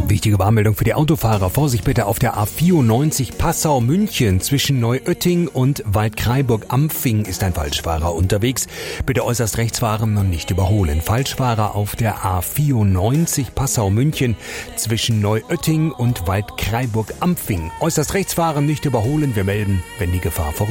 Wichtige Warnmeldung für die Autofahrer. Vorsicht bitte auf der A94 Passau-München zwischen Neuötting und Waldkraiburg-Ampfing ist ein Falschfahrer unterwegs. Bitte äußerst rechts fahren und nicht überholen. Falschfahrer auf der A94 Passau-München zwischen Neuötting und Waldkraiburg-Ampfing. Äußerst rechts fahren, nicht überholen. Wir melden, wenn die Gefahr vorüber ist.